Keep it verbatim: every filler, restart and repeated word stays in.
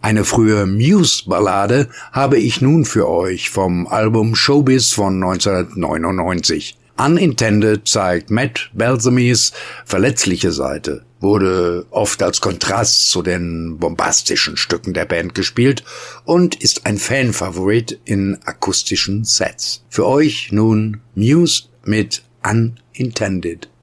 Eine frühe Muse-Ballade habe ich nun für euch vom Album Showbiz von neunzehnhundertneunundneunzig. Unintended zeigt Matt Belsamy's verletzliche Seite, wurde oft als Kontrast zu den bombastischen Stücken der Band gespielt und ist ein Fanfavorit in akustischen Sets. Für euch nun Muse mit Unintended.